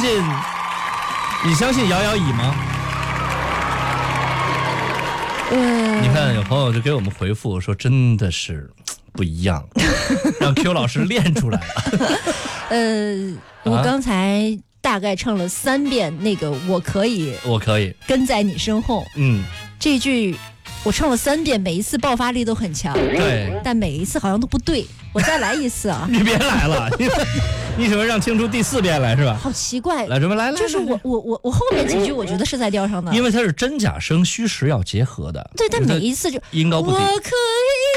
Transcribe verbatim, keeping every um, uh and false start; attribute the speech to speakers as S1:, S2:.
S1: 信你相信摇摇椅吗？
S2: 呃，
S1: 你看有朋友就给我们回复说真的是不一样，让 Q 老师练出来了。
S2: 呃，我刚才大概唱了三遍那个我可以
S1: 我可以
S2: 跟在你身后，
S1: 嗯，
S2: 这句我唱了三遍，每一次爆发力都很强，
S1: 对，
S2: 但每一次好像都不对，我再来一次啊。
S1: 你别来了，你你准备让清出第四遍来是吧？
S2: 好奇怪，
S1: 来准备来来，
S2: 就是我我我我后面几句我觉得是在调上的，
S1: 因为它是真假声虚实要结合的，
S2: 对，但每一次就
S1: 音高不低。
S2: 我可以